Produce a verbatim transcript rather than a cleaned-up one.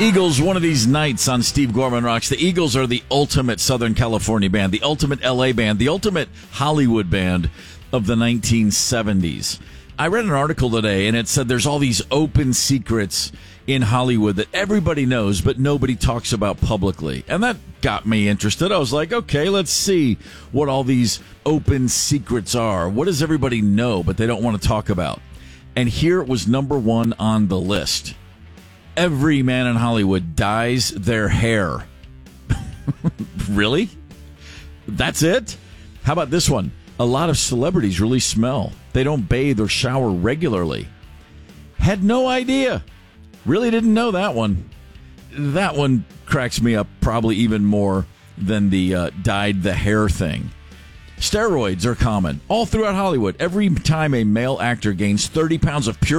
Eagles, one of these nights on Steve Gorman Rocks. The Eagles are the ultimate Southern California band, the ultimate L A band, the ultimate Hollywood band of the nineteen seventies. I read an article today, and it said there's all these open secrets in Hollywood that everybody knows, but nobody talks about publicly. And that got me interested. I was like, okay, let's see what all these open secrets are. What does everybody know, but they don't want to talk about? And here it was number one on the list. Every man in Hollywood dyes their hair. Really? That's it? How about this one? A lot of celebrities really smell. They don't bathe or shower regularly. Had no idea. Really didn't know that one. That one cracks me up probably even more than the uh, dyed the hair thing. Steroids are common all throughout Hollywood. Every time a male actor gains thirty pounds of pure